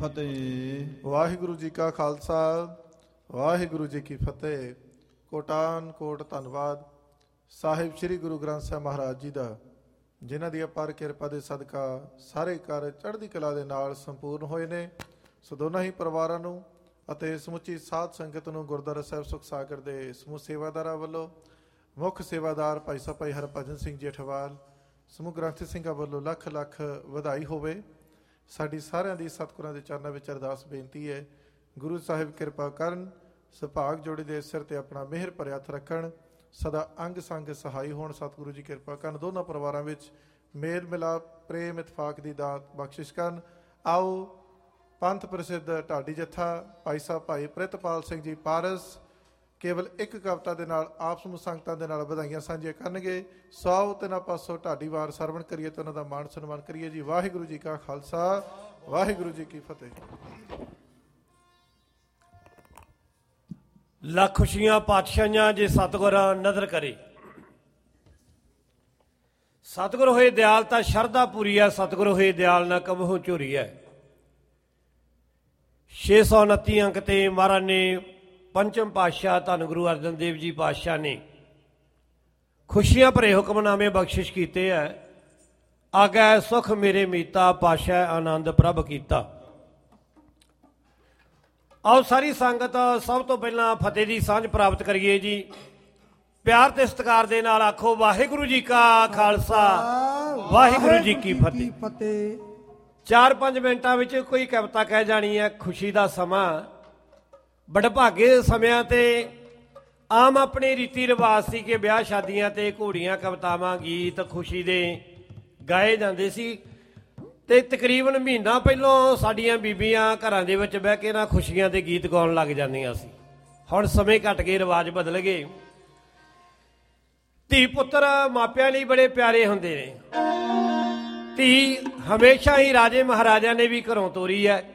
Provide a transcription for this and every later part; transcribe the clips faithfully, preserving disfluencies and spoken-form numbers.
ਫਤਿਹ। ਵਾਹਿਗੁਰੂ ਜੀ ਕਾ ਖਾਲਸਾ ਵਾਹਿਗੁਰੂ ਜੀ ਕੀ ਫਤਿਹ। ਕੋਟਾਨ ਕੋਟ ਧੰਨਵਾਦ ਸਾਹਿਬ ਸ੍ਰੀ ਗੁਰੂ ਗ੍ਰੰਥ ਸਾਹਿਬ ਮਹਾਰਾਜ ਜੀ ਦਾ, ਜਿਨ੍ਹਾਂ ਦੀ ਅਪਾਰ ਕਿਰਪਾ ਦੇ ਸਦਕਾ ਸਾਰੇ ਕਾਰਜ ਚੜ੍ਹਦੀ ਕਲਾ ਦੇ ਨਾਲ ਸੰਪੂਰਨ ਹੋਏ ਨੇ। ਸੋ ਦੋਨਾਂ ਹੀ ਪਰਿਵਾਰਾਂ ਨੂੰ ਅਤੇ ਸਮੁੱਚੀ ਸਾਧ ਸੰਗਤ ਨੂੰ ਗੁਰਦੁਆਰਾ ਸਾਹਿਬ ਸੁਖ ਸਾਗਰ ਦੇ ਸਮੂਹ ਸੇਵਾਦਾਰਾਂ ਵੱਲੋਂ, ਮੁੱਖ ਸੇਵਾਦਾਰ ਭਾਈ ਸਾਹਿਬ ਭਾਈ ਹਰਭਜਨ ਸਿੰਘ ਜੀ ਅਠਵਾਲ, ਸਮੂਹ ਗ੍ਰੰਥੀ ਸਿੰਘਾਂ ਵੱਲੋਂ ਲੱਖ ਲੱਖ ਵਧਾਈ ਹੋਵੇ। ਸਾਡੀ ਸਾਰਿਆਂ ਦੀ ਸਤਿਗੁਰਾਂ ਦੇ ਚਰਨਾਂ ਵਿੱਚ ਅਰਦਾਸ ਬੇਨਤੀ ਹੈ, ਗੁਰੂ ਸਾਹਿਬ ਕਿਰਪਾ ਕਰਨ, ਸੁਭਾਗ ਜੋੜੀ ਦੇ ਸਿਰ ਤੇ ਆਪਣਾ ਮਿਹਰ ਭਰਿਆ ਹੱਥ ਰੱਖਣ, ਸਦਾ ਅੰਗ ਸੰਗ ਸਹਾਈ ਹੋਣ। ਸਤਿਗੁਰੂ ਜੀ ਕਿਰਪਾ ਕਰਨ, ਦੋਨਾਂ ਪਰਿਵਾਰਾਂ ਵਿੱਚ ਮੇਲ ਮਿਲਾਪ, ਪ੍ਰੇਮ, ਇਤਫਾਕ ਦੀ ਦਾਤ ਬਖਸ਼ਿਸ਼ ਕਰਨ। ਆਓ ਪੰਥ ਪ੍ਰਸਿੱਧ ਢਾਡੀ ਜੱਥਾ ਭਾਈ ਸਾਹਿਬ ਭਾਈ ਪ੍ਰਿਤਪਾਲ ਸਿੰਘ ਜੀ ਪਾਰਸ ਕੇਵਲ ਇੱਕ ਕਵਿਤਾ ਦੇ ਨਾਲ ਆਪ ਸਮੂਹ ਸੰਗਤਾਂ ਦੇ ਨਾਲ ਵਧਾਈਆਂ ਸਾਂਝੀਆਂ ਕਰਨਗੇ। ਸੌ ਤਿੰਨਾਂ ਪਾਸੋਂ ਢਾਡੀ ਵਾਰ ਸਰਵਣ ਕਰੀਏ ਤੇ ਉਹਨਾਂ ਦਾ ਮਾਣ ਸਨਮਾਨ ਕਰੀਏ ਜੀ। ਵਾਹਿਗੁਰੂ ਜੀ ਕਾ ਖਾਲਸਾ ਵਾਹਿਗੁਰੂ ਜੀ ਕੀ ਫਤਿਹ। ਲੱਖ ਖੁਸ਼ੀਆਂ ਪਾਤਸ਼ਾਹੀਆਂ ਜੇ ਸਤਿਗੁਰ ਨਦਰ ਕਰੇ। ਸਤਿਗੁਰ ਹੋਏ ਦਿਆਲ ਤਾਂ ਸ਼ਰਧਾ ਪੂਰੀ ਹੈ, ਸਤਿਗੁਰ ਹੋਏ ਦਿਆਲ ਨਾ ਕਬਹੂ ਝੁਰੀ ਹੈ। ਛੇ ਸੌ ਉਨੱਤੀ ਅੰਕ ਤੇ ਮਹਾਰਾਜ ਨੇ ਪੰਚਮ ਪਾਤਸ਼ਾਹ ਧੰਨ ਗੁਰੂ ਅਰਜਨ ਦੇਵ ਜੀ ਪਾਤਸ਼ਾਹ ਨੇ ਖੁਸ਼ੀਆਂ ਭਰੇ ਹੁਕਮਨਾਮੇ ਬਖਸ਼ਿਸ਼ ਕੀਤੇ ਹੈ। ਆਗੈ ਸੁਖ ਮੇਰੇ ਮੀਤਾ, ਪਾਤਸ਼ਾਹ ਆਨੰਦ ਪ੍ਰਭ ਕੀਤਾ। ਆਓ ਸਾਰੀ ਸੰਗਤ ਸਭ ਤੋਂ ਪਹਿਲਾਂ ਫਤਿਹ ਦੀ ਸਾਂਝ ਪ੍ਰਾਪਤ ਕਰੀਏ ਜੀ। ਪਿਆਰ ਤੇ ਸਤਿਕਾਰ ਦੇ ਨਾਲ ਆਖੋ ਵਾਹਿਗੁਰੂ ਜੀ ਕਾ ਖਾਲਸਾ ਵਾਹਿਗੁਰੂ ਜੀ ਕੀ ਫਤਿਹ। ਚਾਰ ਪੰਜ ਮਿੰਟਾਂ ਵਿੱਚ ਕੋਈ ਕਵਿਤਾ ਕਹਿ ਜਾਣੀ ਹੈ। ਖੁਸ਼ੀ ਦਾ ਸਮਾਂ ਬੜਭਾਗੇ ਸਮਿਆਂ ਤੇ ਆਮ ਆਪਣੇ ਰੀਤੀ ਰਿਵਾਜ ਸੀ ਕਿ ਵਿਆਹ ਸ਼ਾਦੀਆਂ ਤੇ ਘੋੜੀਆਂ, ਕਵਿਤਾਵਾਂ, ਗੀਤ ਖੁਸ਼ੀ ਦੇ ਗਾਏ ਜਾਂਦੇ ਸੀ। ਤੇ ਤਕਰੀਬਨ ਮਹੀਨਾ ਪਹਿਲਾਂ ਸਾਡੀਆਂ ਬੀਬੀਆਂ ਘਰਾਂ ਦੇ ਵਿੱਚ ਬਹਿ ਕੇ ਨਾ ਖੁਸ਼ੀਆਂ ਦੇ ਗੀਤ ਗਾਉਣ ਲੱਗ ਜਾਂਦੀਆਂ ਸੀ। ਹੁਣ ਸਮੇਂ ਘਟ ਗਏ, ਰਿਵਾਜ ਬਦਲ ਗਏ। ਧੀ ਪੁੱਤਰ ਮਾਪਿਆਂ ਲਈ ਬੜੇ ਪਿਆਰੇ ਹੁੰਦੇ ਨੇ। ਧੀ ਹਮੇਸ਼ਾ ਹੀ ਰਾਜੇ ਮਹਾਰਾਜਿਆਂ ਨੇ ਵੀ ਘਰੋਂ ਤੋਰੀ ਹੈ।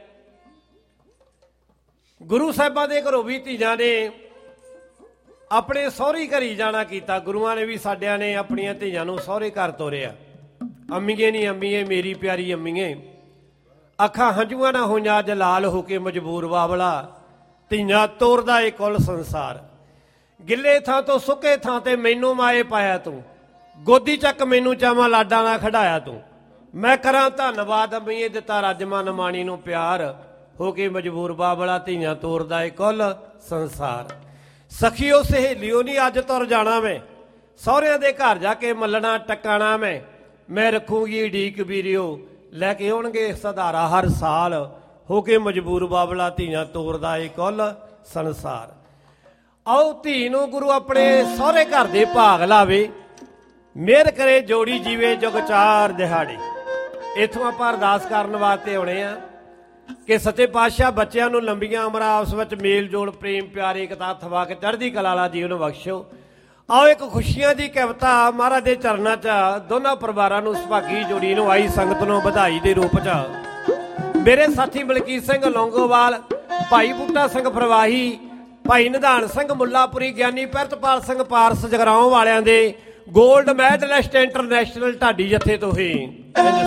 ਗੁਰੂ ਸਾਹਿਬਾਂ ਦੇ ਘਰੋਂ ਵੀ ਧੀਆਂ ਨੇ ਆਪਣੇ ਸਹੁਰੇ ਘਰੀ ਜਾਣਾ ਕੀਤਾ। ਗੁਰੂਆਂ ਨੇ ਵੀ ਸਾਡਿਆਂ ਨੇ ਆਪਣੀਆਂ ਧੀਆਂ ਨੂੰ ਸਹੁਰੇ ਘਰ ਤੋਰਿਆ। ਅੰਮੀਏ ਨੀ ਅੰਮੀਏ ਮੇਰੀ ਪਿਆਰੀ ਅੰਮੀਏ, ਅੱਖਾਂ ਹੰਝੂਆਂ ਨਾ ਹੋਈਆਂ ਅੱਜ ਲਾਲ ਹੋ ਕੇ ਮਜਬੂਰ ਬਾਬਲਾ, ਧੀਆਂ ਤੋਰਦਾ ਏ ਕੁੱਲ ਸੰਸਾਰ। ਗਿੱਲੇ ਥਾਂ ਤੋਂ ਸੁੱਕੇ ਥਾਂ ਤੇ ਮੈਨੂੰ ਮਾਏ ਪਾਇਆ ਤੂੰ, ਗੋਦੀ ਚੱਕ ਮੈਨੂੰ ਚਾਵਾਂ ਲਾਡਾਂ ਨਾਲ ਖੜਾਇਆ ਤੂੰ। ਮੈਂ ਕਰਾਂ ਧੰਨਵਾਦ ਅੰਮੀਏ ਦਿੱਤਾ ਰੱਜਮਨ ਮਾਣੀ ਨੂੰ ਪਿਆਰ, ਹੋ ਕੇ ਮਜਬੂਰ ਬਾਬਲਾ ਧੀਆਂ ਤੋਰਦਾ ਏ ਕੁੱਲ ਸੰਸਾਰ। ਸਖੀਓ ਸਹੇਲੀਓ ਨੀ ਅੱਜ ਤੁਰ ਜਾਣਾ ਮੈਂ, ਸਹੁਰਿਆਂ ਦੇ ਘਰ ਜਾ ਕੇ ਮੱਲਣਾ ਟਕਾਣਾ ਮੈਂ। ਮੈਂ ਰੱਖੂਗੀ ਢੀਕ ਵੀਰਿਓ ਲੈ ਕੇ ਆਉਣਗੇ ਸਧਾਰਾ ਹਰ ਸਾਲ, ਹੋ ਕੇ ਮਜਬੂਰ ਬਾਬਲਾ ਧੀਆਂ ਤੋਰਦਾ ਏ ਕੁੱਲ ਸੰਸਾਰ। ਆਓ ਧੀ ਨੂੰ ਗੁਰੂ ਆਪਣੇ ਸਹੁਰੇ ਘਰ ਦੇ ਭਾਗ ਲਾਵੇ, ਮਿਹਰ ਕਰੇ ਜੋੜੀ ਜੀਵੇ ਜੁਗ ਚਾਰ ਦਿਹਾੜੇ। ਇੱਥੋਂ ਆਪਾਂ ਅਰਦਾਸ ਕਰਨ ਵਾਸਤੇ ਆਉਣੇ ਆ ਕਿ ਸੱਚੇ ਪਾਤਸ਼ਾਹ ਬੱਚਿਆਂ ਨੂੰ ਲੰਬੀਆਂ ਉਮਰਾਂ, ਆਪਸ ਵਿੱਚ ਮੇਲ ਜੋਲ, ਪ੍ਰੇਮ ਪਿਆਰ, ਏਕਤਾ ਥਵਾ ਕੇ ਚੜ੍ਹਦੀ ਕਲਾ ਵਾਲਾ ਜੀਵਨ ਬਖਸ਼ੋ। ਆਓ ਇੱਕ ਖੁਸ਼ੀਆਂ ਦੀ ਕਵਿਤਾ ਮਹਾਰਾਜ ਦੇ ਚਰਨਾਂ 'ਚ ਦੋਨਾਂ ਪਰਿਵਾਰਾਂ ਨੂੰ, ਸੁਭਾਗੀ ਜੋੜੀ ਨੂੰ, ਆਈ ਸੰਗਤ ਨੂੰ ਵਧਾਈ ਦੇ ਰੂਪ 'ਚ ਮੇਰੇ ਸਾਥੀ ਮਲਕੀਤ ਸਿੰਘ ਲੌਂਗੋਵਾਲ, ਭਾਈ ਬੂਟਾ ਸਿੰਘ ਫਰਵਾਹੀ, ਭਾਈ ਨਿਧਾਨ ਸਿੰਘ ਮੁੱਲਾਪੁਰੀ, ਗਿਆਨੀ ਪ੍ਰਿਤਪਾਲ ਸਿੰਘ ਪਾਰਸ ਜਗਰਾਉਂ ਵਾਲਿਆਂ ਦੇ ਗੋਲਡ ਮੈਡਲਿਸਟ ਇੰਟਰਨੈਸ਼ਨਲ ਢਾਡੀ ਜੱਥੇ ਤੋਂ ਹੀ